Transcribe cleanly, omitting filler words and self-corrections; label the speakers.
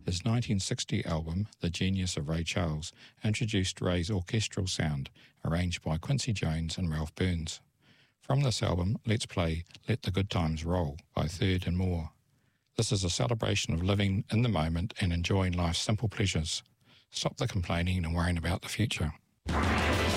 Speaker 1: His 1960 album, The Genius of Ray Charles, introduced Ray's orchestral sound, arranged by Quincy Jones and Ralph Burns. From this album, let's play Let the Good Times Roll by Third and More. This is a celebration of living in the moment and enjoying life's simple pleasures. Stop the complaining and worrying about the future.